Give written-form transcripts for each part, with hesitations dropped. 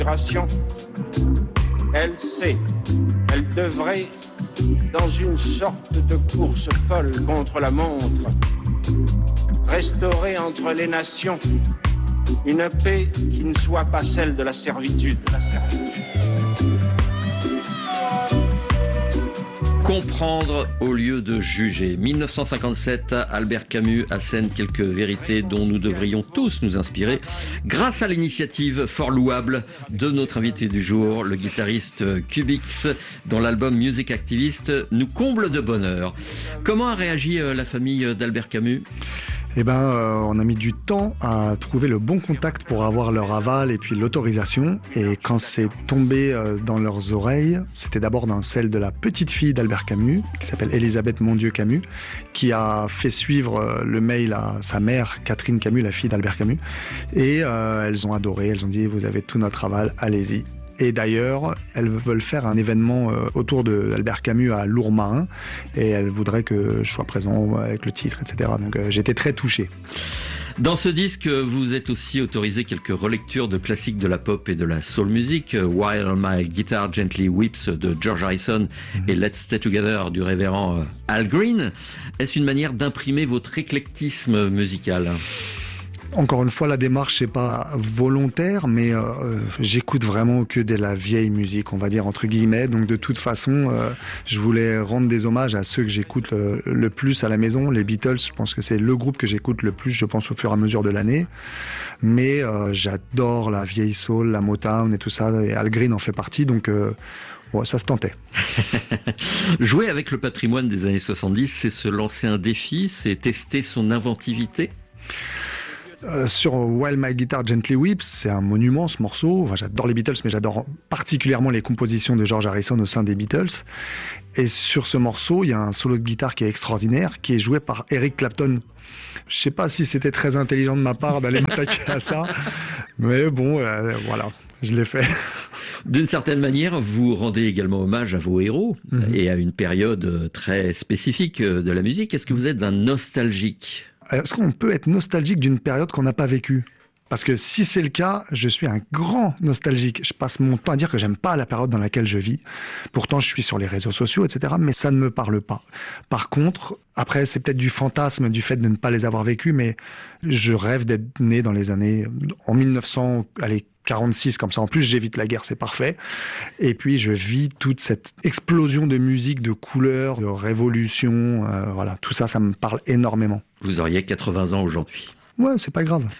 Elle sait, elle devrait, dans une sorte de course folle contre la montre, restaurer entre les nations une paix qui ne soit pas celle de la servitude. Comprendre au lieu de juger. 1957, Albert Camus assène quelques vérités dont nous devrions tous nous inspirer grâce à l'initiative fort louable de notre invité du jour, le guitariste Cubix, dont l'album Music Activist nous comble de bonheur. Comment a réagi la famille d'Albert Camus ? On a mis du temps à trouver le bon contact pour avoir leur aval et puis l'autorisation. Et quand c'est tombé dans leurs oreilles, c'était d'abord dans celle de la petite fille d'Albert Camus, qui s'appelle Elisabeth Mondieu Camus, qui a fait suivre le mail à sa mère, Catherine Camus, la fille d'Albert Camus. Et elles ont adoré, elles ont dit « Vous avez tout notre aval, allez-y ». Et d'ailleurs, elles veulent faire un événement autour d'Albert Camus à Lourmarin et elles voudraient que je sois présent avec le titre, etc. Donc j'étais très touché. Dans ce disque, vous êtes aussi autorisé quelques relectures de classiques de la pop et de la soul music. While My Guitar Gently Weeps de George Harrison et Let's Stay Together du révérend Al Green. Est-ce une manière d'imprimer votre éclectisme musical ? Encore une fois, la démarche n'est pas volontaire, mais j'écoute vraiment que de la vieille musique, on va dire entre guillemets. Donc de toute façon, je voulais rendre des hommages à ceux que j'écoute le plus à la maison. Les Beatles, je pense que c'est le groupe que j'écoute le plus, je pense, au fur et à mesure de l'année. Mais j'adore la vieille soul, la Motown et tout ça, et Al Green en fait partie, donc... ça se tentait. Jouer avec le patrimoine des années 70, c'est se lancer un défi, c'est tester son inventivité. Sur While My Guitar Gently Weeps, c'est un monument ce morceau. Enfin, j'adore les Beatles, mais j'adore particulièrement les compositions de George Harrison au sein des Beatles. Et sur ce morceau, il y a un solo de guitare qui est extraordinaire, qui est joué par Eric Clapton. Je sais pas si c'était très intelligent de ma part d'aller m'attaquer à ça, mais bon, voilà, je l'ai fait. D'une certaine manière, vous rendez également hommage à vos héros et à une période très spécifique de la musique. Est-ce que vous êtes un nostalgique ? Est-ce qu'on peut être nostalgique d'une période qu'on n'a pas vécue ? Parce que si c'est le cas, je suis un grand nostalgique. Je passe mon temps à dire que j'aime pas la période dans laquelle je vis. Pourtant, je suis sur les réseaux sociaux, etc. Mais ça ne me parle pas. Par contre, après, c'est peut-être du fantasme, du fait de ne pas les avoir vécues, mais je rêve d'être né dans les années... En 1946, comme ça. En plus, j'évite la guerre, c'est parfait. Et puis, je vis toute cette explosion de musique, de couleurs, de révolution. Voilà, tout ça, ça me parle énormément. Vous auriez 80 ans aujourd'hui. Ouais, c'est pas grave.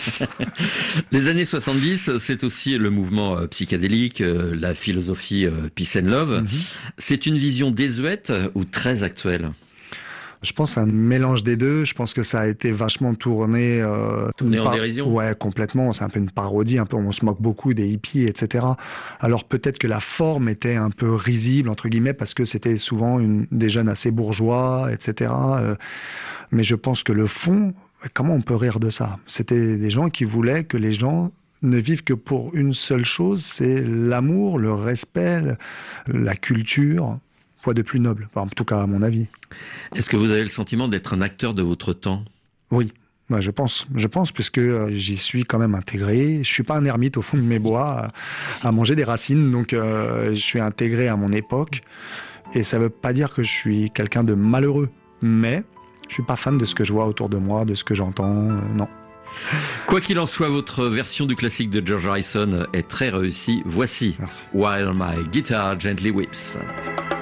Les années 70, c'est aussi le mouvement psychédélique, la philosophie Peace and Love. C'est une vision désuète ou très actuelle ? Je pense un mélange des deux. Je pense que ça a été vachement tourné en dérision. Ouais, complètement. C'est un peu une parodie. Un peu, on se moque beaucoup des hippies, etc. Alors peut-être que la forme était un peu risible entre guillemets parce que c'était souvent des jeunes assez bourgeois, etc. Mais je pense que le fond, comment on peut rire de ça ? C'était des gens qui voulaient que les gens ne vivent que pour une seule chose, c'est l'amour, le respect, la culture. Quoi de plus noble, en tout cas à mon avis. Est-ce que vous avez le sentiment d'être un acteur de votre temps ? Oui, je pense puisque j'y suis quand même intégré. Je suis pas un ermite au fond de mes bois à manger des racines, donc je suis intégré à mon époque. Et ça veut pas dire que je suis quelqu'un de malheureux, mais je suis pas fan de ce que je vois autour de moi, de ce que j'entends, non. Quoi qu'il en soit, votre version du classique de George Harrison est très réussie. Voici Merci. While My Guitar Gently Weeps.